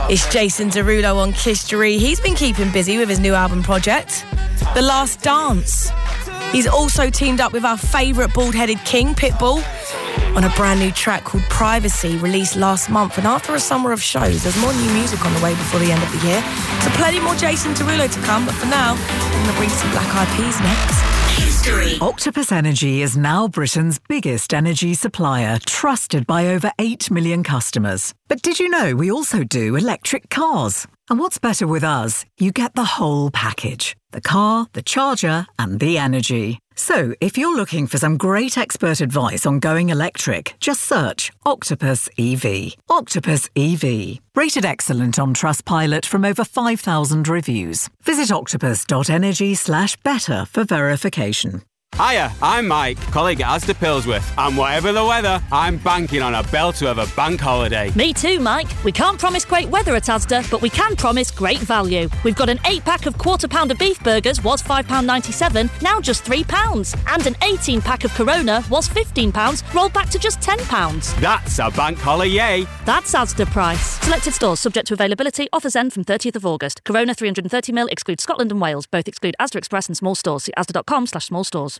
It's Jason Derulo on History. He's been keeping busy with his new album project, The Last Dance. He's also teamed up with our favourite bald-headed king, Pitbull, on a brand new track called Privacy, released last month. And after a summer of shows, there's more new music on the way before the end of the year. So plenty more Jason Derulo to come. But for now, I'm going to bring some Black Eyed Peas next. History. Octopus Energy is now Britain's biggest energy supplier, trusted by over 8 million customers. But did you know we also do electric cars? And what's better with us? You get the whole package. The car, the charger, and the energy. So, if you're looking for some great expert advice on going electric, just search Octopus EV. Octopus EV. Rated excellent on Trustpilot from over 5,000 reviews. Visit octopus.energy/better for verification. Hiya, I'm Mike, colleague at Asda Pillsworth, and whatever the weather, I'm banking on a belter of a bank holiday. Me too, Mike. We can't promise great weather at Asda, but we can promise great value. We've got an 8-pack of quarter-pounder beef burgers, was £5.97, now just £3. And an 18-pack of Corona, was £15, rolled back to just £10. That's a bank holiday. That's Asda price. Selected stores, subject to availability, offers end from 30th of August. Corona 330ml excludes Scotland and Wales. Both exclude Asda Express and small stores. See asda.com/small stores.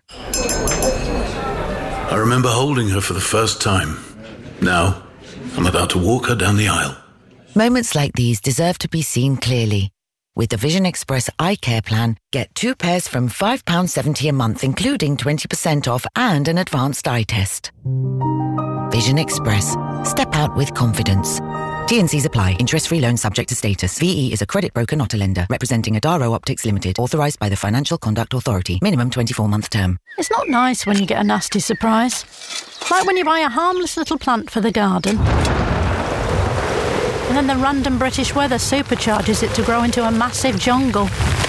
I remember holding her for the first time. Now, I'm about to walk her down the aisle. Moments like these deserve to be seen clearly. With the Vision Express Eye Care Plan, get 2 pairs from £5.70 a month, including 20% off and an advanced eye test. Vision Express. Step out with confidence. T&Cs apply. Interest-free loan subject to status. VE is a credit broker, not a lender. Representing Adaro Optics Limited. Authorised by the Financial Conduct Authority. Minimum 24-month term. It's not nice when you get a nasty surprise. Like when you buy a harmless little plant for the garden. And then the random British weather supercharges it to grow into a massive jungle.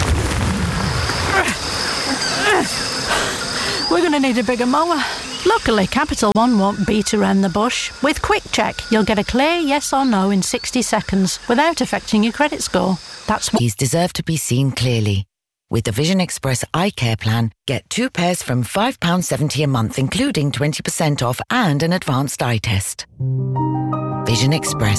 We're going to need a bigger mower. Luckily, Capital One won't beat around the bush. With Quick Check, you'll get a clear yes or no in 60 seconds without affecting your credit score. That's what these deserve to be seen clearly. With the Vision Express Eye Care Plan, get 2 pairs from £5.70 a month, including 20% off and an advanced eye test. Vision Express.